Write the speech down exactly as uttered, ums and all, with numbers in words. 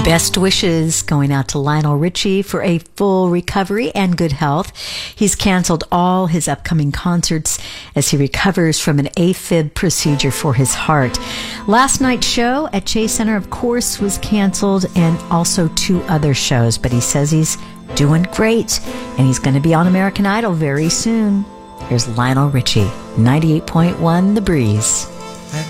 Best wishes going out to Lionel Richie for a full recovery and good health. He's canceled all his upcoming concerts as he recovers from an AFib procedure for his heart. Last night's show at Chase Center, of course, was canceled, and also two other shows, but he says he's doing great and he's going to be on American Idol very soon. Here's Lionel Richie, ninety-eight point one The Breeze.